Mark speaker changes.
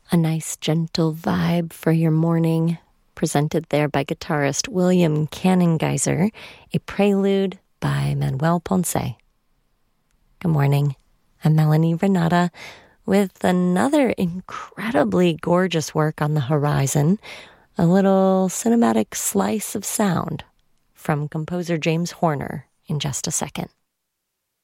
Speaker 1: A nice gentle vibe for your morning, presented there by guitarist William Cannon-Geiser, a prelude by Manuel Ponce. Good morning, I'm Melanie Renata with another incredibly gorgeous work on the horizon, a little cinematic slice of sound from composer James Horner in just a second.